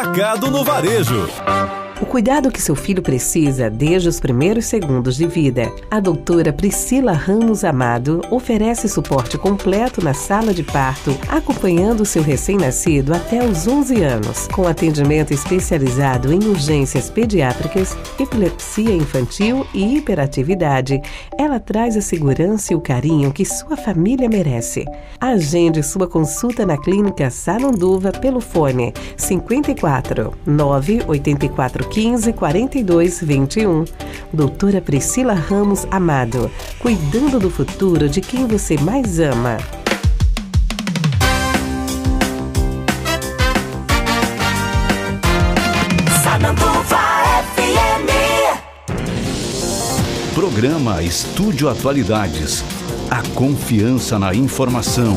Atacado no Varejo. O cuidado que seu filho precisa desde os primeiros segundos de vida. A doutora Priscila Ramos Amado oferece suporte completo na sala de parto, acompanhando seu recém-nascido até os 11 anos, com atendimento especializado em urgências pediátricas, epilepsia infantil e hiperatividade. Ela traz a segurança e o carinho que sua família merece. Agende sua consulta na Clínica Sananduva pelo fone 54 984 15 42 21. Doutora Priscila Ramos Amado, cuidando do futuro de quem você mais ama. Sananduva FM. Programa Estúdio Atualidades. A confiança na informação.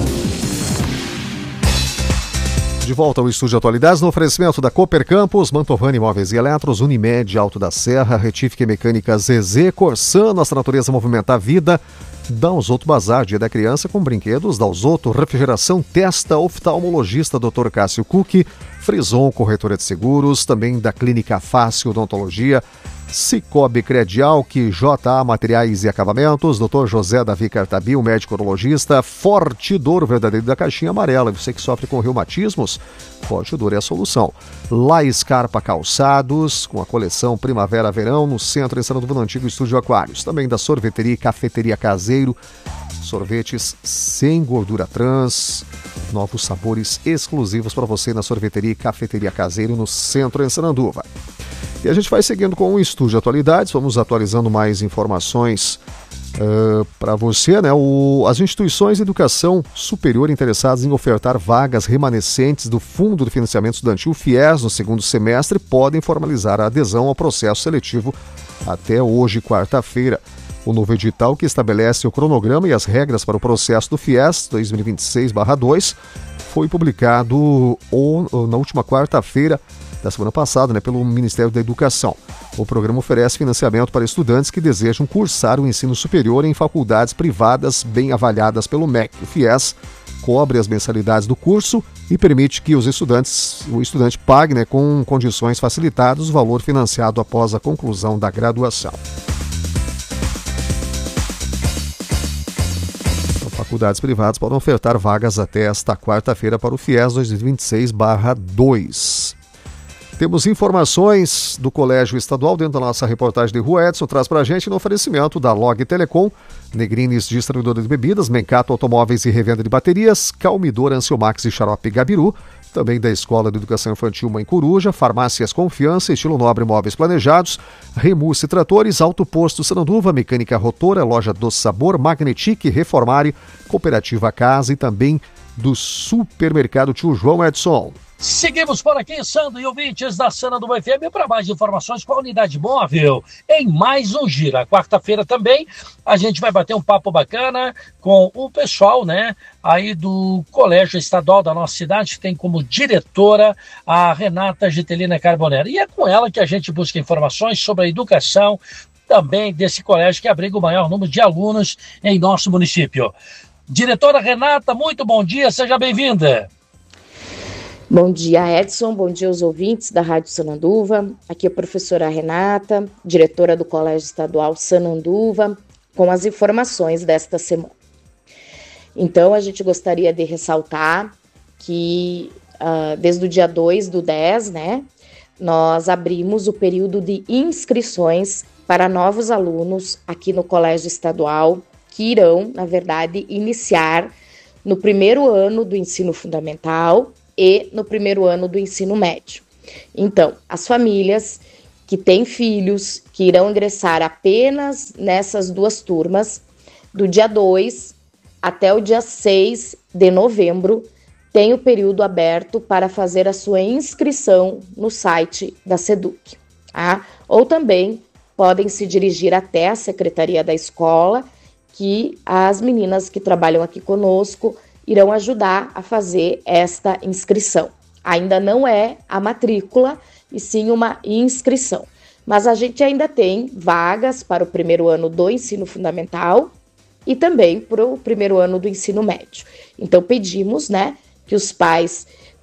De volta ao Estúdio Atualidades, no oferecimento da Cooper Campus, Mantovani Imóveis e Eletros, Unimed, Alto da Serra, Retífica e Mecânica ZZ, Corsan, Nossa Natureza Movimenta a Vida, Dalzotto Bazar, Dia da Criança com brinquedos, Dalzotto, Refrigeração Testa, Oftalmologista Dr. Cássio Cucchi, Frison, Corretora de Seguros, também da Clínica Fácil Odontologia, Cicobi Credial, que JA Materiais e Acabamentos, Dr. José Davi Cartabil, médico urologista, Fortidor, verdadeiro da caixinha amarela. Você que sofre com reumatismos, Fortidor é a solução. La Scarpa Calçados, com a coleção Primavera-Verão, no centro de Sananduva, no antigo Estúdio Aquários. Também da Sorveteria e Cafeteria Caseiro, sorvetes sem gordura trans, novos sabores exclusivos para você na Sorveteria e Cafeteria Caseiro, no centro de Sananduva. E a gente vai seguindo com o Estúdio Atualidades, vamos atualizando mais informações para você, né? As instituições de educação superior interessadas em ofertar vagas remanescentes do Fundo de Financiamento Estudantil FIES no segundo semestre podem formalizar a adesão ao processo seletivo até hoje, quarta-feira. O novo edital, que estabelece o cronograma e as regras para o processo do FIES 2026/2, foi publicado na última quarta-feira da semana passada, pelo Ministério da Educação. O programa oferece financiamento para estudantes que desejam cursar o ensino superior em faculdades privadas bem avaliadas pelo MEC. O FIES cobre as mensalidades do curso e permite que o estudante pague, com condições facilitadas, o valor financiado após a conclusão da graduação. Faculdades privadas podem ofertar vagas até esta quarta-feira para o FIES 2026/2. Temos informações do Colégio Estadual dentro da nossa reportagem de Rua Edson, traz para a gente no oferecimento da Log Telecom, Negrines Distribuidora de Bebidas, Mencato Automóveis e Revenda de Baterias, Calmidor, Anciomax e Xarope Gabiru, também da Escola de Educação Infantil Mãe Coruja, Farmácias Confiança, Estilo Nobre Móveis Planejados, Remusse Tratores, Alto Posto Sananduva, Mecânica Rotora, Loja do Sabor, Magnetic, Reformare, Cooperativa Casa e também do Supermercado Tio João Edson. Seguimos por aqui, Sandro e ouvintes da Sananduva FM, para mais informações com a unidade móvel em mais um Giro. A quarta-feira também a gente vai bater um papo bacana com o pessoal, aí do Colégio Estadual da nossa cidade, que tem como diretora a Renata Gitelina Carbonera. E é com ela que a gente busca informações sobre a educação também desse colégio que abriga o maior número de alunos em nosso município. Diretora Renata, muito bom dia, seja bem-vinda. Bom dia, Edson. Bom dia aos ouvintes da Rádio Sananduva. Aqui é a professora Renata, diretora do Colégio Estadual Sananduva, com as informações desta semana. Então, a gente gostaria de ressaltar que desde o dia 2/10, nós abrimos o período de inscrições para novos alunos aqui no Colégio Estadual, que irão, na verdade, iniciar no primeiro ano do ensino fundamental e no primeiro ano do ensino médio. Então, as famílias que têm filhos que irão ingressar apenas nessas duas turmas, do dia 2 até o dia 6 de novembro, tem o período aberto para fazer a sua inscrição no site da SEDUC. Ou também podem se dirigir até a secretaria da escola, que as meninas que trabalham aqui conosco irão ajudar a fazer esta inscrição. Ainda não é a matrícula, e sim uma inscrição. Mas a gente ainda tem vagas para o primeiro ano do ensino fundamental e também para o primeiro ano do ensino médio. Então pedimos, que os pais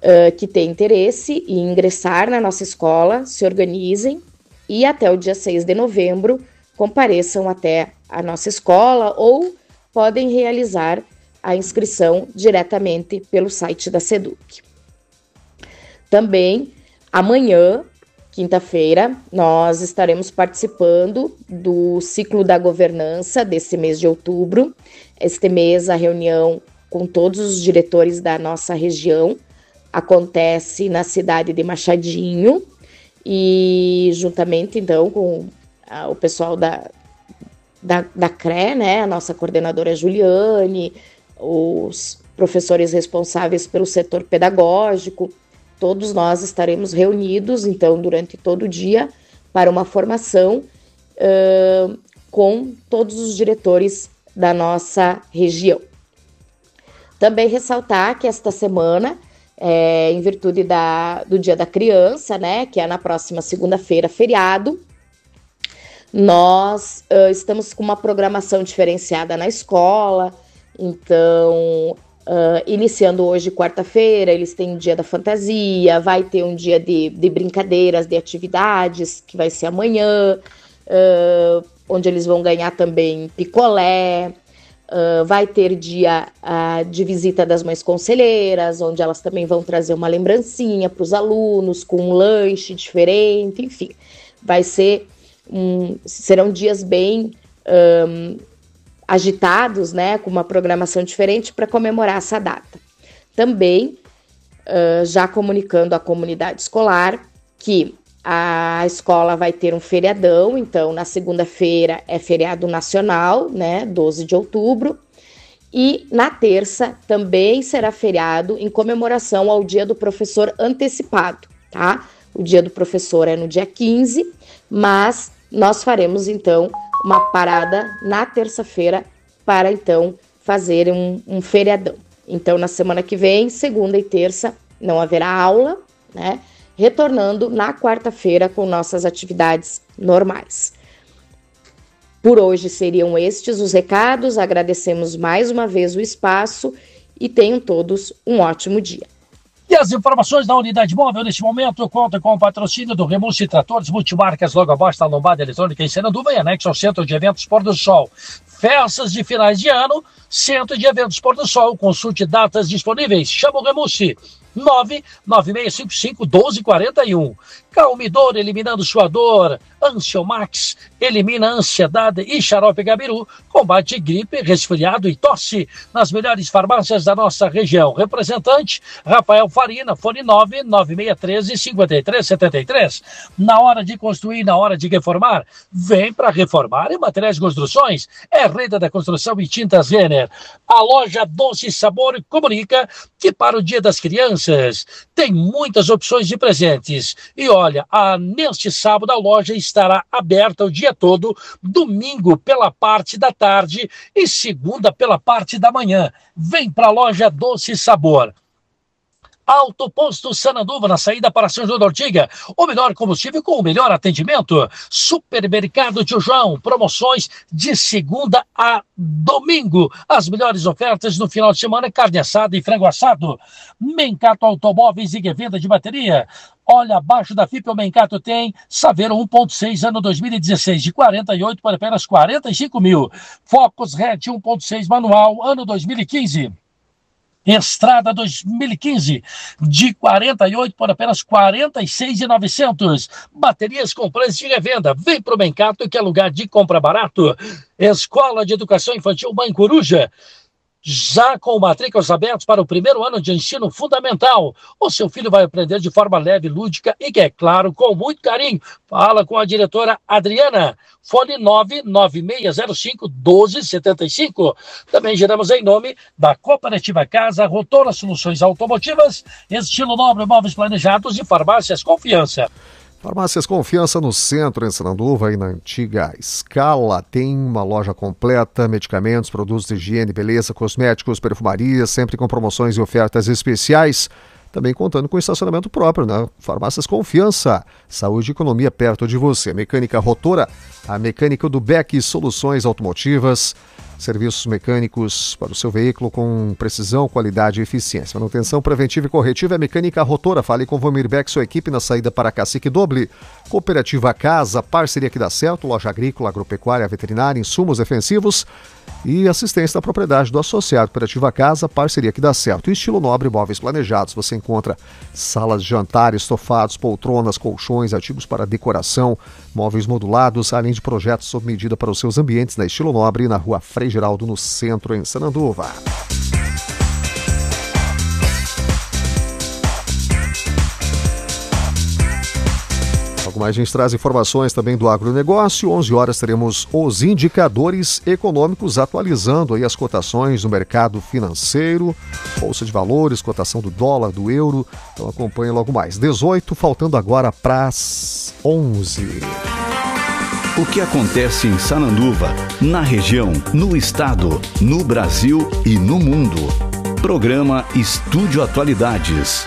que têm interesse em ingressar na nossa escola se organizem e até o dia 6 de novembro compareçam até a nossa escola ou podem realizar a inscrição diretamente pelo site da SEDUC. Também, amanhã, quinta-feira, nós estaremos participando do ciclo da governança desse mês de outubro. Este mês, a reunião com todos os diretores da nossa região acontece na cidade de Machadinho e juntamente, então, com o pessoal da CRE, né, a nossa coordenadora Juliane, os professores responsáveis pelo setor pedagógico, todos nós estaremos reunidos, então, durante todo o dia, para uma formação com todos os diretores da nossa região. Também ressaltar que esta semana, em virtude do Dia da Criança, né, que é na próxima segunda-feira, feriado, nós estamos com uma programação diferenciada na escola. Então, iniciando hoje, quarta-feira, eles têm o Dia da Fantasia, vai ter um dia de brincadeiras, de atividades, que vai ser amanhã, onde eles vão ganhar também picolé. Vai ter dia de visita das mães conselheiras, onde elas também vão trazer uma lembrancinha para os alunos, com um lanche diferente, enfim. Serão dias bem agitados, né, com uma programação diferente para comemorar essa data. Também, já comunicando à comunidade escolar que a escola vai ter um feriadão, então na segunda-feira é feriado nacional, né, 12 de outubro, e na terça também será feriado em comemoração ao Dia do Professor antecipado, tá? O Dia do Professor é no dia 15, mas nós faremos então uma parada na terça-feira para então fazer um feriadão. Então na semana que vem, segunda e terça, não haverá aula, né? Retornando na quarta-feira com nossas atividades normais. Por hoje seriam estes os recados, agradecemos mais uma vez o espaço e tenham todos um ótimo dia. E as informações da unidade móvel neste momento contam com o patrocínio do Remunci Tratores Multimarcas, logo abaixo da lombada eletrônica em Sananduva e anexo ao Centro de Eventos Pôr do Sol. Festas de finais de ano, Centro de Eventos Pôr do Sol, consulte datas disponíveis, chama o Remunci. 99655-1241. Calmidor, eliminando sua dor. Ansiomax, elimina a ansiedade. E Xarope Gabiru, combate gripe, resfriado e tosse. Nas melhores farmácias da nossa região. Representante, Rafael Farina, fone 99613-5373. Na hora de construir, na hora de reformar, vem para reformar em materiais de construções. É Rede da Construção e Tintas Renner. A loja Doce Sabor comunica que para o Dia das Crianças tem muitas opções de presentes. E olha, neste sábado a loja estará aberta o dia todo, domingo pela parte da tarde e segunda pela parte da manhã. Vem para a loja Doce Sabor. Alto Posto Sananduva, na saída para São João da Ortiga. O melhor combustível com o melhor atendimento. Supermercado Tio João, promoções de segunda a domingo. As melhores ofertas no final de semana, carne assada e frango assado. Mencato Automóveis e revenda de bateria. Olha, abaixo da FIP o Mencato tem Saveiro 1.6, ano 2016, de 48 para apenas 45 mil. Focus Hatch 1.6 manual, ano 2015. Estrada 2015, de 48 por apenas 46.900. Baterias com preço de revenda. Vem pro Mencato, que é lugar de compra barato. Escola de Educação Infantil Mãe Coruja, já com matrículas abertas para o primeiro ano de ensino fundamental. O seu filho vai aprender de forma leve, lúdica e, é claro, com muito carinho. Fala com a diretora Adriana. Fone 99605-1275. Também geramos em nome da Cooperativa Casa, Rotora Soluções Automotivas, Estilo Nobre, Móveis Planejados e Farmácias Confiança. Farmácias Confiança no centro, em Sananduva e na antiga Scala. Tem uma loja completa, medicamentos, produtos de higiene, beleza, cosméticos, perfumaria, sempre com promoções e ofertas especiais. Também contando com estacionamento próprio, né? Farmácias Confiança, saúde e economia perto de você. Mecânica Rotora, a mecânica do Beck Soluções Automotivas. serviços mecânicos para o seu veículo com precisão, qualidade e eficiência. Manutenção preventiva e corretiva é Mecânica Rotora. Fale com Vomir Beck, sua equipe na saída para Cacique Doble. Cooperativa Casa, parceria que dá certo, loja agrícola, agropecuária, veterinária, insumos defensivos e assistência da propriedade do associado. Cooperativa Casa, parceria que dá certo. E Estilo Nobre Móveis Planejados. Você encontra salas de jantar, estofados, poltronas, colchões, artigos para decoração, móveis modulados, além de projetos sob medida para os seus ambientes na Estilo Nobre, na Rua Frei Geraldo, no centro, em Sananduva. Logo mais a gente traz informações também do agronegócio. 11 horas teremos os indicadores econômicos atualizando aí as cotações no mercado financeiro, bolsa de valores, cotação do dólar, do euro. Então acompanhe logo mais. 18, faltando agora para as 11. O que acontece em Sananduva, na região, no estado, no Brasil e no mundo. Programa Estúdio Atualidades.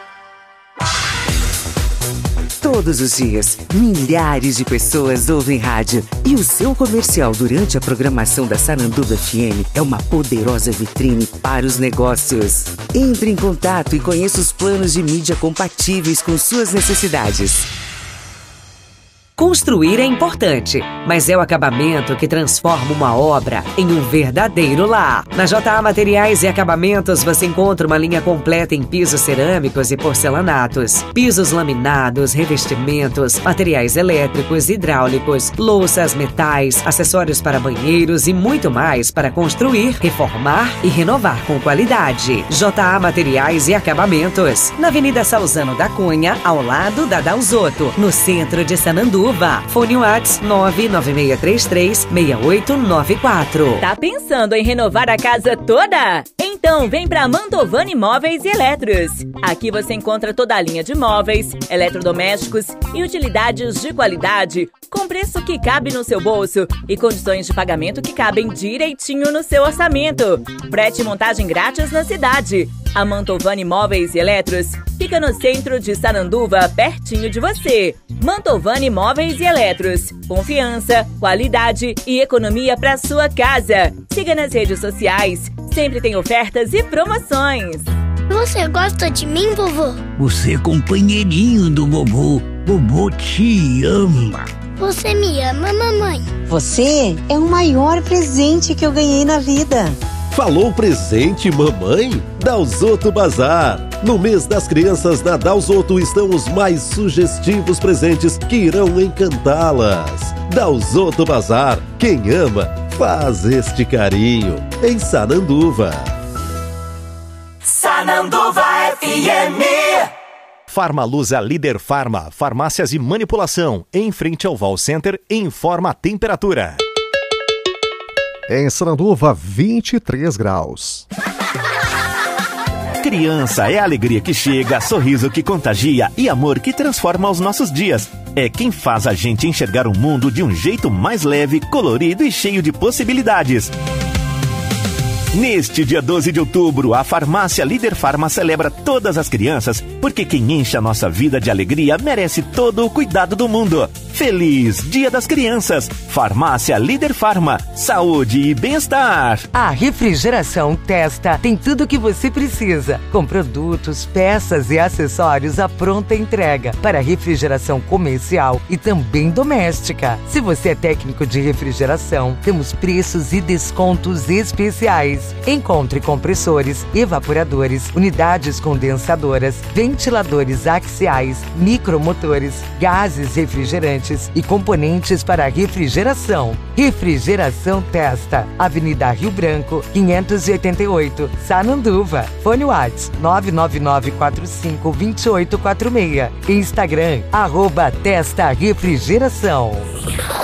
Todos os dias, milhares de pessoas ouvem rádio e o seu comercial durante a programação da Sananduva FM é uma poderosa vitrine para os negócios. Entre em contato e conheça os planos de mídia compatíveis com suas necessidades. Construir é importante, mas é o acabamento que transforma uma obra em um verdadeiro lar. Na JA Materiais e Acabamentos você encontra uma linha completa em pisos cerâmicos e porcelanatos, pisos laminados, revestimentos, materiais elétricos, hidráulicos, louças, metais, acessórios para banheiros e muito mais para construir, reformar e renovar com qualidade. JA Materiais e Acabamentos, na Avenida Salzano da Cunha, ao lado da Dalzotto, no centro de Sananduva. Fone WhatsApp 996336894. Tá pensando em renovar a casa toda? Então vem pra Mantovani Móveis e Eletros. Aqui você encontra toda a linha de móveis, eletrodomésticos e utilidades de qualidade, com preço que cabe no seu bolso e condições de pagamento que cabem direitinho no seu orçamento. Frete e montagem grátis na cidade. A Mantovani Móveis e Eletros fica no centro de Sananduva, pertinho de você. Mantovani Móveis e Eletros. Confiança, qualidade e economia para sua casa. Siga nas redes sociais. Sempre tem ofertas e promoções. Você gosta de mim, vovô? Você é companheirinho do vovô. Vovô te ama. Você me ama, mamãe? Você é o maior presente que eu ganhei na vida. Falou presente, mamãe? Dalzotto Bazar. No mês das crianças da Dalzotto estão os mais sugestivos presentes que irão encantá-las. Dalzotto Bazar. Quem ama, faz este carinho. Em Sananduva. Sananduva FM. Farmaluza Líder Farma. Farmácias e manipulação. Em frente ao Val Center, informa a temperatura. Em Sananduva, 23 graus. Criança é a alegria que chega, sorriso que contagia e amor que transforma os nossos dias. É quem faz a gente enxergar o mundo de um jeito mais leve, colorido e cheio de possibilidades. Neste dia 12 de outubro, a Farmácia Líder Farma celebra todas as crianças, porque quem enche a nossa vida de alegria merece todo o cuidado do mundo. Feliz Dia das Crianças! Farmácia Líder Farma. Saúde e bem-estar. A Refrigeração Testa tem tudo o que você precisa, com produtos, peças e acessórios à pronta entrega para refrigeração comercial e também doméstica. Se você é técnico de refrigeração, temos preços e descontos especiais. Encontre compressores, evaporadores, unidades condensadoras, ventiladores axiais, micromotores, gases refrigerantes e componentes para refrigeração. Refrigeração Testa, Avenida Rio Branco, 588, Sananduva. Fone WhatsApp 999452846. Instagram, @Testa Refrigeração.